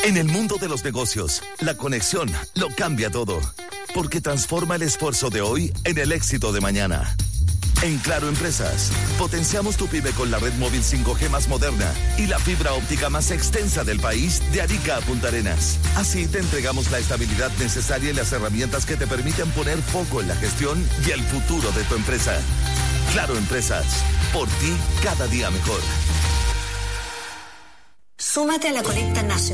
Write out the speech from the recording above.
En el mundo de los negocios, la conexión lo cambia todo, porque transforma el esfuerzo de hoy en el éxito de mañana. En Claro Empresas, potenciamos tu pyme con la red móvil 5G más moderna y la fibra óptica más extensa del país de Arica a Punta Arenas. Así te entregamos la estabilidad necesaria y las herramientas que te permiten poner foco en la gestión y el futuro de tu empresa. Claro Empresas, por ti cada día mejor. Súmate a la colecta nacional